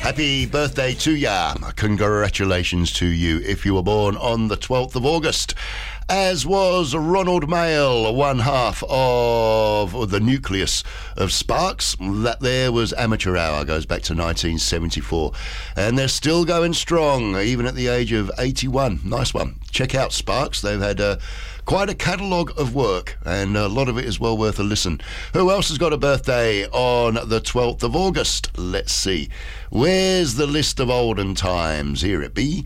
Happy birthday to ya. Congratulations to you if you were born on the 12th of August. As was Ronald Mayle, one half of the nucleus of Sparks. That there was Amateur Hour, goes back to 1974. And they're still going strong, even at the age of 81. Nice one. Check out Sparks. They've had quite a catalogue of work, and a lot of it is well worth a listen. Who else has got a birthday on the 12th of August? Let's see. Where's the list of olden times? Here it be.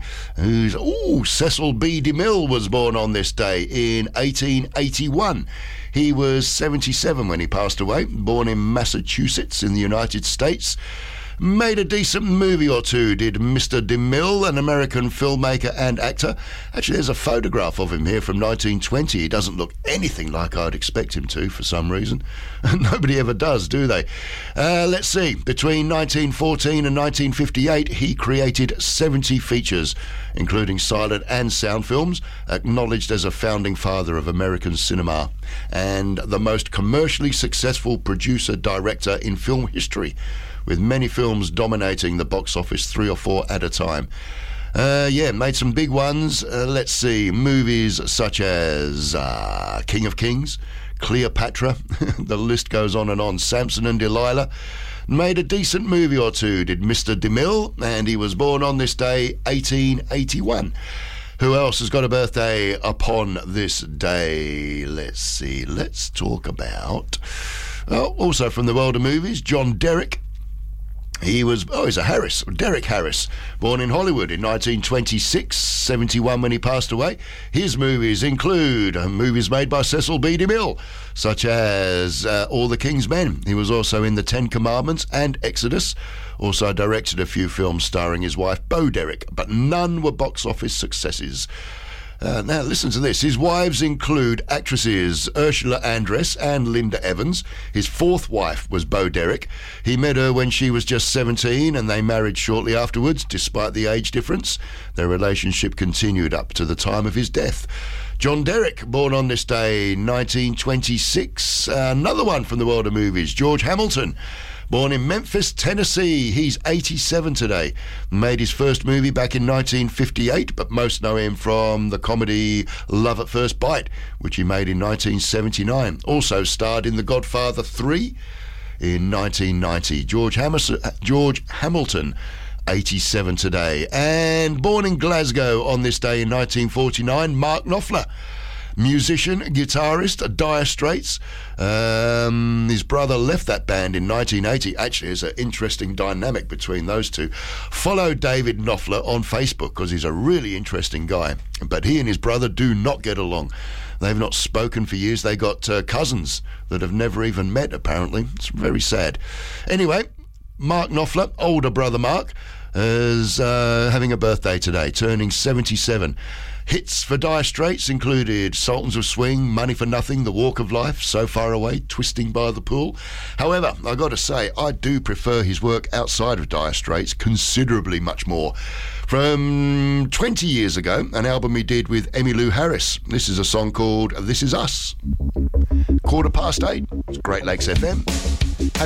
Cecil B. DeMille was born on this day in 1881. He was 77 when he passed away, born in Massachusetts in the United States. Made a decent movie or two, did Mr. DeMille, an American filmmaker and actor. Actually, there's a photograph of him here from 1920. He doesn't look anything like I'd expect him to for some reason. Nobody ever does, do they? Let's see. Between 1914 and 1958, he created 70 features, including silent and sound films, acknowledged as a founding father of American cinema, and the most commercially successful producer-director in film history, with many films dominating the box office 3 or 4 at a time. Made some big ones. Let's see, movies such as King of Kings, Cleopatra, the list goes on and on, Samson and Delilah. Made a decent movie or two, did Mr. DeMille, and he was born on this day, 1881. Who else has got a birthday upon this day? Let's see, let's talk about... also from the world of movies, John Derek. He's a Harris, Derek Harris, born in Hollywood in 1926, 71 when he passed away. His movies include movies made by Cecil B. DeMille, such as All the King's Men. He was also in The Ten Commandments and Exodus. Also directed a few films starring his wife, Bo Derek, but none were box office successes. Now, listen to this. His wives include actresses Ursula Andress and Linda Evans. His fourth wife was Bo Derek. He met her when she was just 17, and they married shortly afterwards, despite the age difference. Their relationship continued up to the time of his death. John Derek, born on this day, 1926. Another one from the world of movies, George Hamilton. Born in Memphis, Tennessee. He's 87 today. Made his first movie back in 1958, but most know him from the comedy Love at First Bite, which he made in 1979. Also starred in The Godfather 3 in 1990. George Hamilton, 87 today. And born in Glasgow on this day in 1949, Mark Knopfler. Musician, guitarist, Dire Straits. His brother left that band in 1980. Actually, there's an interesting dynamic between those two. Follow David Knopfler on Facebook because he's a really interesting guy. But he and his brother do not get along. They've not spoken for years. They got cousins that have never even met, apparently. It's very sad. Anyway, Mark Knopfler, older brother Mark, is having a birthday today, turning 77. Hits for Dire Straits included Sultans of Swing, Money for Nothing, The Walk of Life, So Far Away, Twisting by the Pool. However, I've got to say, I do prefer his work outside of Dire Straits considerably much more. From 20 years ago, an album he did with Emmylou Harris. This is a song called This Is Us. 8:15, it's Great Lakes FM.